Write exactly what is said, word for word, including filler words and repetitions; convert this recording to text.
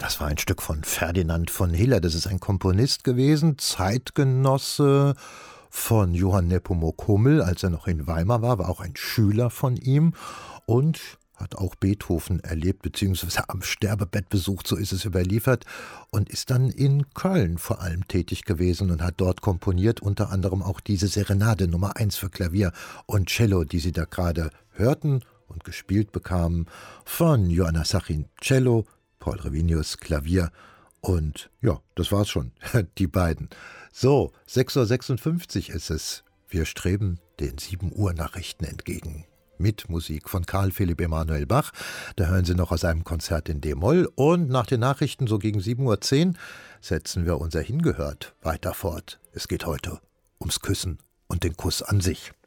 Das war ein Stück von Ferdinand von Hiller. Das ist ein Komponist gewesen, Zeitgenosse von Johann Nepomuk Hummel, als er noch in Weimar war, war auch ein Schüler von ihm und hat auch Beethoven erlebt, beziehungsweise am Sterbebett besucht, so ist es überliefert, und ist dann in Köln vor allem tätig gewesen und hat dort komponiert, unter anderem auch diese Serenade Nummer eins für Klavier und Cello, die Sie da gerade hörten und gespielt bekamen, von Joanna Sachin Cello, Paul Revinius Klavier und ja, das war's schon, die beiden. So, sechs Uhr sechsundfünfzig ist es. Wir streben den sieben Uhr Nachrichten entgegen. Mit Musik von Karl Philipp Emanuel Bach. Da hören Sie noch aus einem Konzert in D-Moll. Und nach den Nachrichten, so gegen sieben Uhr zehn, setzen wir unser Hingehört weiter fort. Es geht heute ums Küssen und den Kuss an sich.